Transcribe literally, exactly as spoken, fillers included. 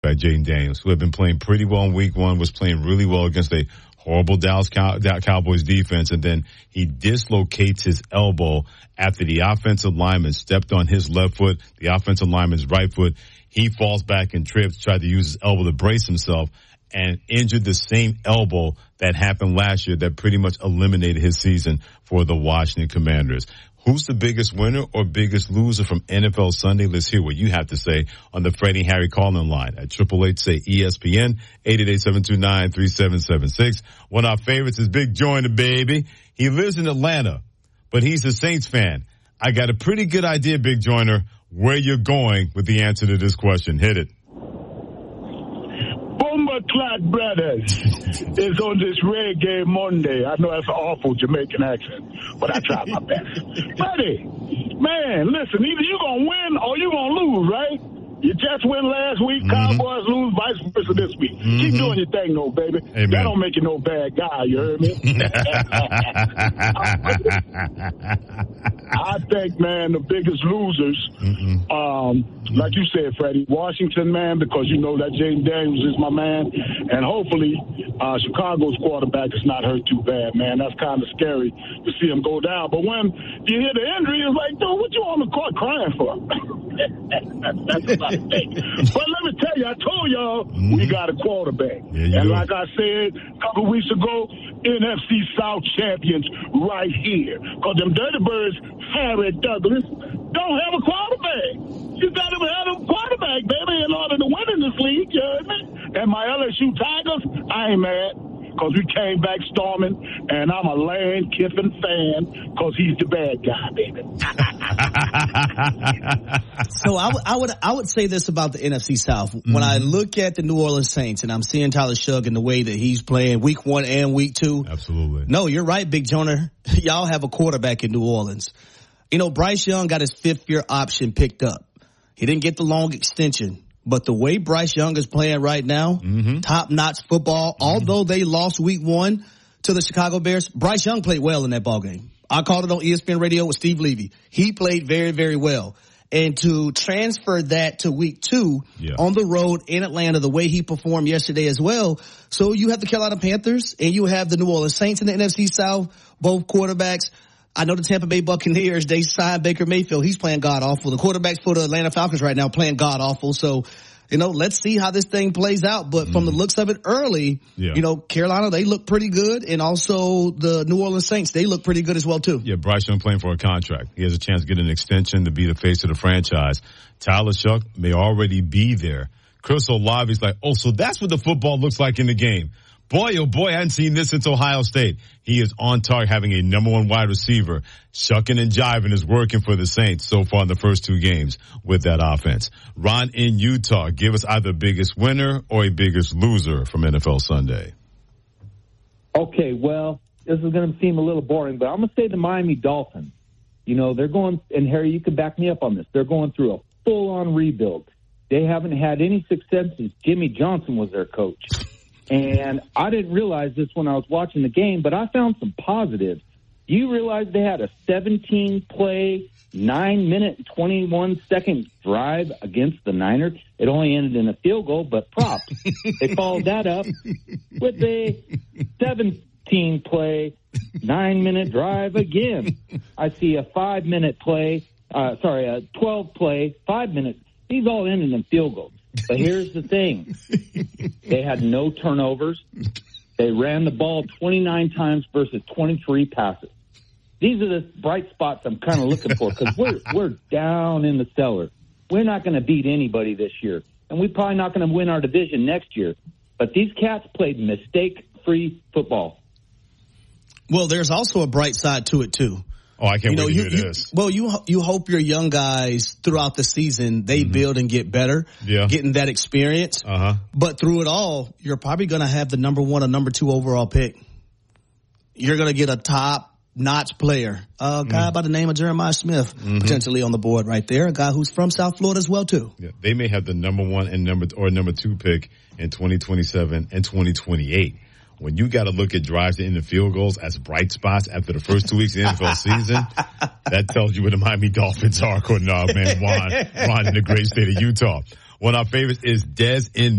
by Jaden Daniels, who had been playing pretty well in week one, was playing really well against a horrible Dallas Cow- Cowboys defense, and then he dislocates his elbow after the offensive lineman stepped on his left foot, the offensive lineman's right foot. He falls back and trips, tried to use his elbow to brace himself, and injured the same elbow that happened last year that pretty much eliminated his season for the Washington Commanders. Who's the biggest winner or biggest loser from N F L Sunday? Let's hear what you have to say on the Freddie Harry call-in line at triple eight say E S P N, eight eight eight, seven two nine, three seven seven six. One of our favorites is Big Joyner, baby. He lives in Atlanta, but he's a Saints fan. I got a pretty good idea, Big Joyner, where you're going with the answer to this question. Hit it. Clad Brothers is on this Reggae Monday. I know that's an awful Jamaican accent, but I tried my best. Buddy, man, listen, either you're going to win or you're going to lose, right? You just win last week, mm-hmm. Cowboys lose, vice versa this week. Mm-hmm. Keep doing your thing, though, baby. Amen. That don't make you no bad guy, you heard me? I think, man, the biggest losers, mm-hmm. um, like you said, Freddie, Washington, man, because you know that Jaden Daniels is my man, and hopefully uh, Chicago's quarterback is not hurt too bad, man. That's kind of scary to see him go down. But when you hear the injury, it's like, dude, what you on the court crying for? That's about it. But let me tell you, I told y'all mm-hmm. we got a quarterback. Yeah, and like I said a couple weeks ago, N F C South champions right here. Because them Dirty Birds, Harry Douglas, don't have a quarterback. You got to have a quarterback, baby, in order to win in this league, you heard me? And my L S U Tigers, I ain't mad. Because we came back storming, and I'm a Lane Kiffin fan because he's the bad guy, baby. So I, w- I would I would say this about the N F C South. Mm-hmm. When I look at the New Orleans Saints and I'm seeing Tyler Shugg and the way that he's playing week one and week two. Absolutely. No, you're right, Big Joyner. Y'all have a quarterback in New Orleans. You know, Bryce Young got his fifth year option picked up. He didn't get the long extension. But the way Bryce Young is playing right now, mm-hmm. top-notch football, mm-hmm. although they lost week one to the Chicago Bears, Bryce Young played well in that ballgame. I called it on E S P N Radio with Steve Levy. He played very, very well. And to transfer that to week two yeah. on the road in Atlanta, the way he performed yesterday as well. So you have the Carolina Panthers and you have the New Orleans Saints in the N F C South, both quarterbacks. I know the Tampa Bay Buccaneers, they signed Baker Mayfield. He's playing god-awful. The quarterbacks for the Atlanta Falcons right now playing god-awful. So, you know, let's see how this thing plays out. But mm. from the looks of it early, yeah. you know, Carolina, they look pretty good. And also the New Orleans Saints, they look pretty good as well, too. Yeah, Bryce Young playing for a contract. He has a chance to get an extension to be the face of the franchise. Tyler Shugg may already be there. Chris Olave's like, oh, so that's what the football looks like in the game. Boy, oh boy, I hadn't seen this since Ohio State. He is on target, having a number one wide receiver. Shucking and jiving is working for the Saints so far in the first two games with that offense. Ron in Utah, give us either biggest winner or a biggest loser from N F L Sunday. Okay, well, this is going to seem a little boring, but I'm going to say the Miami Dolphins. You know, they're going, and Harry, you can back me up on this, they're going through a full-on rebuild. They haven't had any success since Jimmy Johnson was their coach. And I didn't realize this when I was watching the game, but I found some positives. Do you realize they had a seventeen-play, nine minute and twenty-one second drive against the Niners? It only ended in a field goal, but props. They followed that up with a seventeen-play, nine minute drive again. I see a five-minute play, uh, sorry, a twelve-play, five minutes. These all ended in field goals. But here's the thing. They had no turnovers. They ran the ball twenty-nine times versus twenty-three passes. These are the bright spots I'm kind of looking for because we're, we're down in the cellar. We're not going to beat anybody this year, and we're probably not going to win our division next year. But these cats played mistake-free football. Well, there's also a bright side to it, too. Oh, I can't you know, wait to you, hear you, this. Well, you you hope your young guys throughout the season, they mm-hmm. build and get better, yeah. getting that experience. Uh-huh. But through it all, you're probably going to have the number one or number two overall pick. You're going to get a top-notch player, a guy mm. by the name of Jeremiah Smith, mm-hmm. potentially on the board right there, a guy who's from South Florida as well, too. Yeah, they may have the number one and number or number two pick in twenty twenty-seven and twenty twenty-eight. When you got to look at drives to end the field goals as bright spots after the first two weeks of the N F L season, that tells you where the Miami Dolphins are, according to our man Ron, Ron in the great state of Utah. One of our favorites is Dez in